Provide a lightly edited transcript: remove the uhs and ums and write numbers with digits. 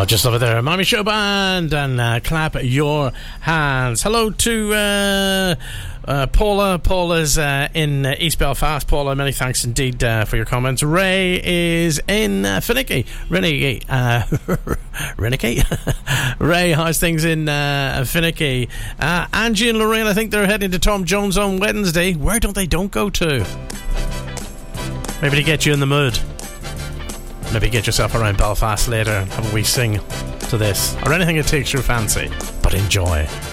Oh, just love it there. Mommy Show Band and clap your hands. Hello to Paula. Paula's in East Belfast. Paula, many thanks indeed for your comments. Ray is in Finnicky. Ray, how's things in Finnicky? Angie and Lorraine, I think they're heading to Tom Jones on Wednesday. Where don't go to? Maybe to get you in the mood. Maybe get yourself around Belfast later and have a wee sing to this, or anything that takes your fancy. But enjoy.